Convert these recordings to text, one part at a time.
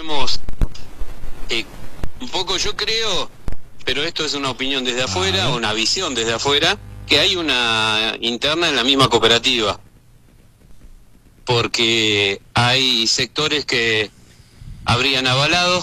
digamos, un poco yo creo, pero esto es una opinión desde afuera, una visión desde afuera, que hay una interna en la misma cooperativa, porque hay sectores que habrían avalado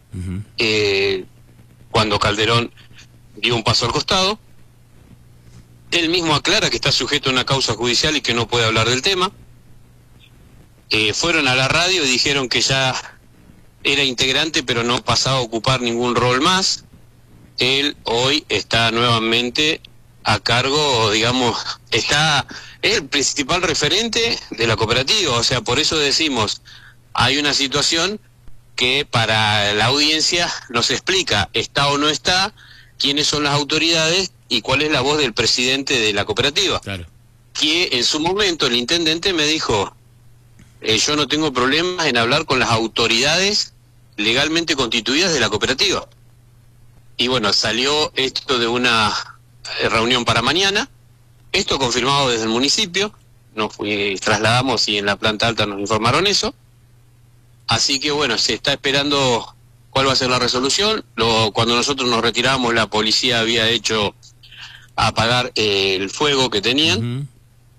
cuando Calderón dio un paso al costado. Él mismo aclara que está sujeto a una causa judicial y que no puede hablar del tema. Fueron a la radio y dijeron que ya era integrante, pero no pasaba a ocupar ningún rol más. Él hoy está nuevamente a cargo, digamos, es el principal referente de la cooperativa. O sea, por eso decimos, hay una situación que para la audiencia nos explica, está o no está, quiénes son las autoridades y cuál es la voz del presidente de la cooperativa. Claro. Que en su momento el intendente me dijo, yo no tengo problemas en hablar con las autoridades legalmente constituidas de la cooperativa. Y bueno, salió esto de una reunión para mañana, esto confirmado desde el municipio, trasladamos y en la planta alta nos informaron eso. Así que bueno, se está esperando cuál va a ser la resolución. Cuando nosotros nos retiramos, la policía había hecho apagar el fuego que tenían.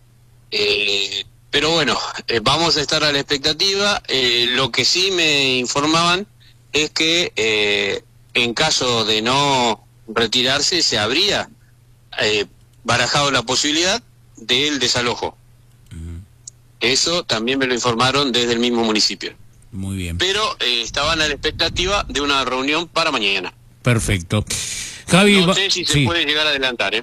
Pero bueno, vamos a estar a la expectativa. Lo que sí me informaban es que en caso de no retirarse, se habría barajado la posibilidad del desalojo. Eso también me lo informaron desde el mismo municipio. Muy bien. Pero estaban a la expectativa de una reunión para mañana. Perfecto. Javi, no sé si se puede llegar a adelantar,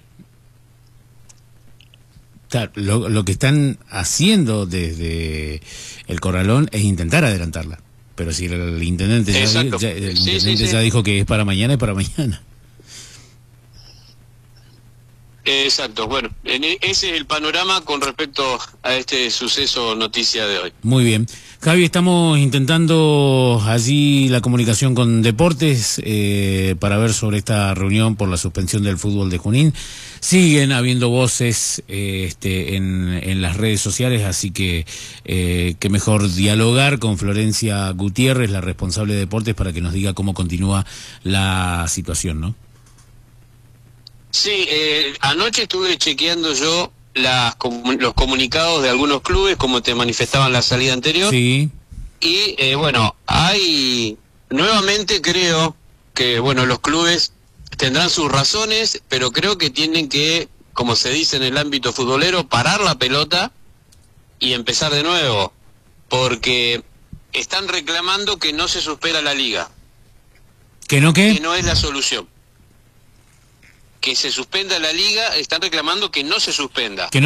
Claro, lo que están haciendo desde el Corralón es intentar adelantarla. Pero si el intendente ya dijo que es para mañana, es para mañana. Exacto, bueno, ese es el panorama con respecto a este suceso noticia de hoy. Muy bien. Javi, estamos intentando allí la comunicación con Deportes para ver sobre esta reunión por la suspensión del fútbol de Junín. Siguen habiendo voces en las redes sociales, así que qué mejor dialogar con Florencia Gutiérrez, la responsable de Deportes, para que nos diga cómo continúa la situación, ¿no? Sí, anoche estuve chequeando yo los comunicados de algunos clubes, como te manifestaban la salida anterior. Sí. Y bueno, nuevamente creo que, bueno, los clubes tendrán sus razones, pero creo que tienen que, como se dice en el ámbito futbolero, parar la pelota y empezar de nuevo, porque están reclamando que no se suspenda la liga. ¿Que no qué? Que no es la solución. Que se suspenda la liga, están reclamando que no se suspenda. Que no